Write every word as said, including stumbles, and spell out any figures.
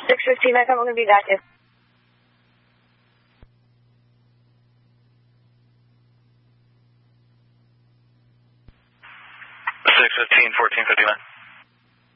six fifteen, I come, I'm going to be back here. six fifteen, fourteen fifty-nine.